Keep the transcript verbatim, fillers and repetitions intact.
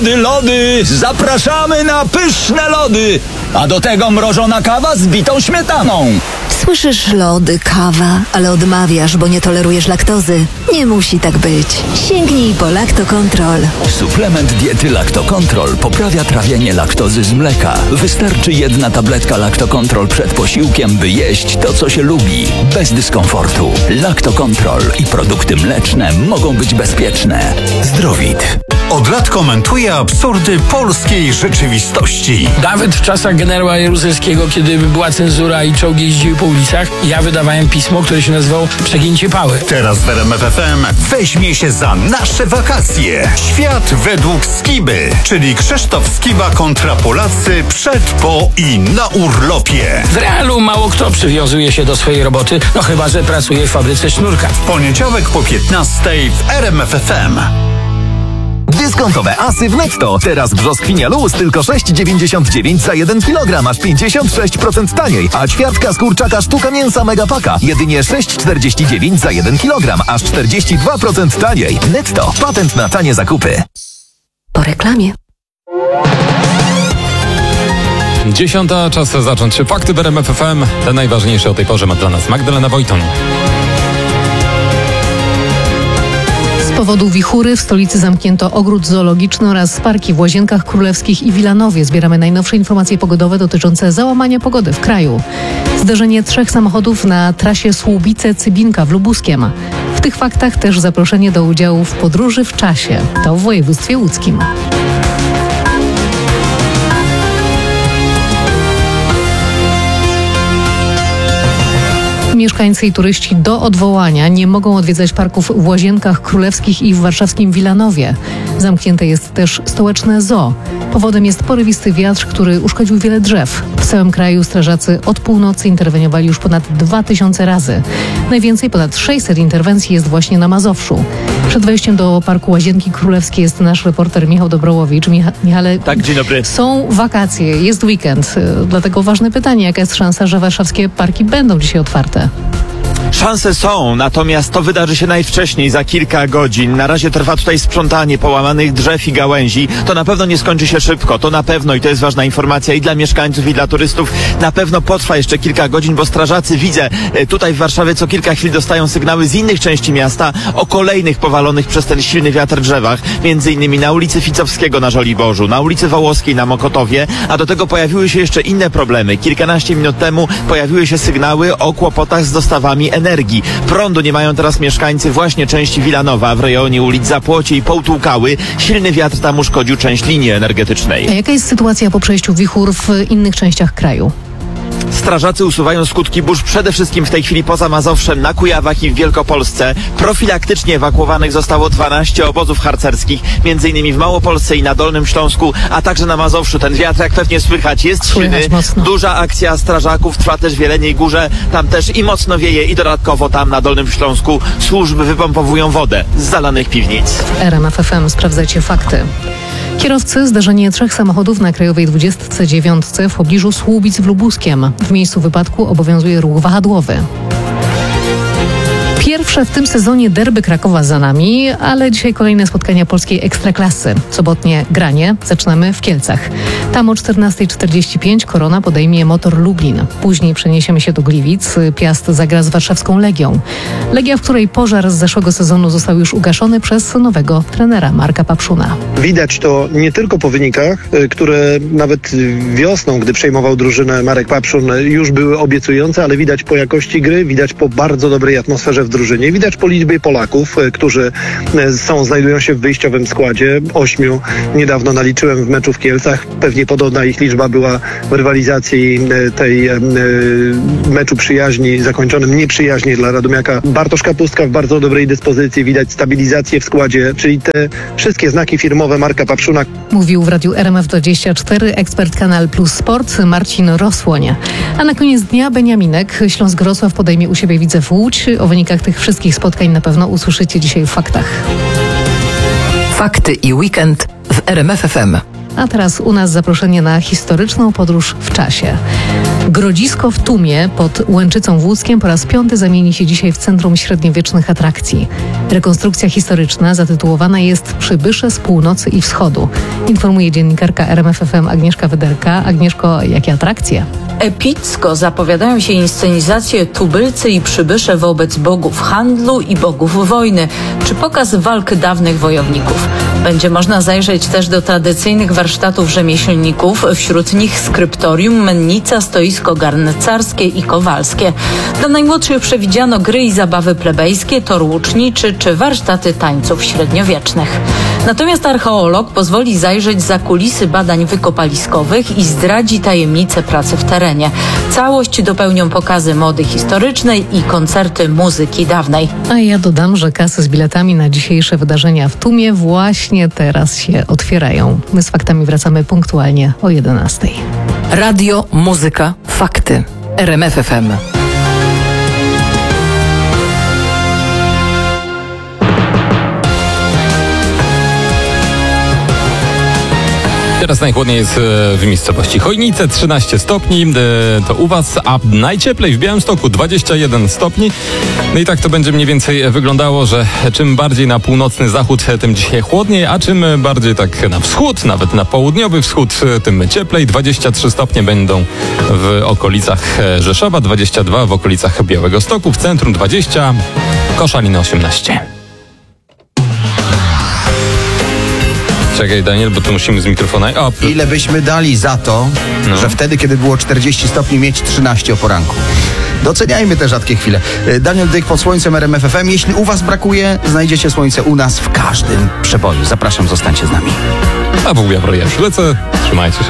Lody, lody, zapraszamy na pyszne lody, a do tego mrożona kawa z bitą śmietaną. Słyszysz, lody, kawa, ale odmawiasz, bo nie tolerujesz laktozy. Nie musi tak być. Sięgnij po Lactocontrol. Suplement diety Lactocontrol poprawia trawienie laktozy z mleka. Wystarczy jedna tabletka Lactocontrol przed posiłkiem, by jeść to, co się lubi, bez dyskomfortu. Lactocontrol i produkty mleczne mogą być bezpieczne. Zdrowit. Od lat komentuje absurdy polskiej rzeczywistości. Nawet w czasach generała Jaruzelskiego, kiedy była cenzura i czołgi jeździły po ulicach, ja wydawałem pismo, które się nazywało Przegięcie Pały. Teraz w R M F F M weźmie się za nasze wakacje. Świat według Skiby, czyli Krzysztof Skiba kontra Polacy przed, po i na urlopie. W realu mało kto przywiązuje się do swojej roboty, no chyba że pracuje w fabryce sznurka. W poniedziałek po piętnastej w R M F F M. Dyskontowe asy w Netto. Teraz brzoskwinia luz tylko sześć dziewięćdziesiąt dziewięć za jeden kilogram, aż pięćdziesiąt sześć procent taniej. A ćwiartka z kurczaka sztuka mięsa Megapaka jedynie sześć czterdzieści dziewięć za jeden kilogram, aż czterdzieści dwa procent taniej. Netto. Patent na tanie zakupy. Po reklamie. Dziesiąta, czas zacząć fakty w R M F F M. Te najważniejsze o tej porze ma dla nas Magdalena Wojton. Z powodu wichury w stolicy zamknięto ogród zoologiczny oraz parki w Łazienkach Królewskich i Wilanowie. Zbieramy najnowsze informacje pogodowe dotyczące załamania pogody w kraju. Zdarzenie trzech samochodów na trasie Słubice-Cybinka w Lubuskiem. W tych faktach też zaproszenie do udziału w podróży w czasie. To w województwie łódzkim. Mieszkańcy i turyści do odwołania nie mogą odwiedzać parków w Łazienkach Królewskich i w warszawskim Wilanowie. Zamknięte jest też stołeczne zoo. Powodem jest porywisty wiatr, który uszkodził wiele drzew. W całym kraju strażacy od północy interweniowali już ponad dwa tysiące razy. Najwięcej, ponad sześćset interwencji jest właśnie na Mazowszu. Przed wejściem do parku Łazienki Królewskie jest nasz reporter Michał Dobrołowicz. Micha- Michale, tak, dzień dobry. Są wakacje, jest weekend, dlatego ważne pytanie, jaka jest szansa, że warszawskie parki będą dzisiaj otwarte? Szanse są, natomiast to wydarzy się najwcześniej, za kilka godzin. Na razie trwa tutaj sprzątanie połamanych drzew i gałęzi. To na pewno nie skończy się szybko, to na pewno, i to jest ważna informacja i dla mieszkańców, i dla turystów, na pewno potrwa jeszcze kilka godzin, bo strażacy, widzę, tutaj w Warszawie co kilka chwil dostają sygnały z innych części miasta o kolejnych powalonych przez ten silny wiatr drzewach, między innymi na ulicy Ficowskiego na Żoliborzu, na ulicy Wołoskiej na Mokotowie, a do tego pojawiły się jeszcze inne problemy. Kilkanaście minut temu pojawiły się sygnały o kłopotach z dostawami energii. Energii. Prądu nie mają teraz mieszkańcy właśnie części Wilanowa w rejonie ulic Zapłocie i Połtłukały. Silny wiatr tam uszkodził część linii energetycznej. A jaka jest sytuacja po przejściu wichur w innych częściach kraju? Strażacy usuwają skutki burz przede wszystkim w tej chwili poza Mazowszem, na Kujawach i w Wielkopolsce. Profilaktycznie ewakuowanych zostało dwanaście obozów harcerskich, między innymi w Małopolsce i na Dolnym Śląsku, a także na Mazowszu. Ten wiatr, jak pewnie słychać, jest silny. Duża akcja strażaków trwa też w Jeleniej Górze. Tam też i mocno wieje, i dodatkowo tam na Dolnym Śląsku służby wypompowują wodę z zalanych piwnic. W R M F F M sprawdzajcie fakty. Kierowcy, zdarzenie trzech samochodów na Krajowej dwudziestce dziewiątce w pobliżu Słubic w Lubuskiem. W miejscu wypadku obowiązuje ruch wahadłowy. Pierwsze w tym sezonie derby Krakowa za nami, ale dzisiaj kolejne spotkania polskiej ekstraklasy. Sobotnie granie zaczynamy w Kielcach. Tam o czternasta czterdzieści pięć Korona podejmie Motor Lublin. Później przeniesiemy się do Gliwic. Piast zagra z warszawską Legią. Legia, w której pożar z zeszłego sezonu został już ugaszony przez nowego trenera Marka Papszuna. Widać to nie tylko po wynikach, które nawet wiosną, gdy przejmował drużynę Marek Papszun, już były obiecujące, ale widać po jakości gry, widać po bardzo dobrej atmosferze w drużynie. Widać po liczbie Polaków, którzy są, znajdują się w wyjściowym składzie. Ośmiu niedawno naliczyłem w meczu w Kielcach. Pewnie podobna ich liczba była w rywalizacji tej meczu przyjaźni, zakończonym nieprzyjaźnie dla Radomiaka. Bartosz Kapustka w bardzo dobrej dyspozycji. Widać stabilizację w składzie, czyli te wszystkie znaki firmowe Marka Papszuna. Mówił w Radiu R M F dwadzieścia cztery ekspert Kanal Plus Sport Marcin Rosłoń. A na koniec dnia Beniaminek. Śląsk Wrocław podejmie u siebie Widzew Łódź. O wynikach tych wszystkich spotkań na pewno usłyszycie dzisiaj w faktach. Fakty i weekend w R M F F M. A teraz u nas zaproszenie na historyczną podróż w czasie. Grodzisko w Tumie pod Łęczycą w Łódzkiem po raz piąty zamieni się dzisiaj w centrum średniowiecznych atrakcji. Rekonstrukcja historyczna zatytułowana jest Przybysze z północy i wschodu. Informuje dziennikarka R M F F M Agnieszka Wyderka. Agnieszko, jakie atrakcje? Epicko zapowiadają się inscenizacje Tubylcy i przybysze wobec bogów handlu i bogów wojny, czy pokaz walk dawnych wojowników. Będzie można zajrzeć też do tradycyjnych warsztatów rzemieślników, wśród nich skryptorium, mennica, stoisko garncarskie i kowalskie. Dla najmłodszych przewidziano gry i zabawy plebejskie, tor łuczniczy czy warsztaty tańców średniowiecznych. Natomiast archeolog pozwoli zajrzeć za kulisy badań wykopaliskowych i zdradzi tajemnice pracy w terenie. Całość dopełnią pokazy mody historycznej i koncerty muzyki dawnej. A ja dodam, że kasy z biletami na dzisiejsze wydarzenia w Tumie właśnie teraz się otwierają. My z faktami wracamy punktualnie o jedenastej. Radio, muzyka, fakty. R M F F M. Teraz najchłodniej jest w miejscowości Chojnice, trzynaście stopni, to u Was, a najcieplej w Białymstoku dwadzieścia jeden stopni. No i tak to będzie mniej więcej wyglądało, że czym bardziej na północny zachód, tym dzisiaj chłodniej, a czym bardziej tak na wschód, nawet na południowy wschód, tym cieplej. dwadzieścia trzy stopnie będą w okolicach Rzeszowa, dwadzieścia dwa w okolicach Białegostoku, w centrum dwadzieścia, Koszalin osiemnaście. Czekaj, Daniel, bo tu musimy z mikrofona... O, Ile byśmy dali za to, no. że wtedy, kiedy było czterdzieści stopni, mieć trzynaście o poranku? Doceniajmy te rzadkie chwile. Daniel Dych pod słońcem R M F F M. Jeśli u Was brakuje, znajdziecie słońce u nas w każdym przeboju. Zapraszam, zostańcie z nami. A w ogóle ja już lecę. Trzymajcie się.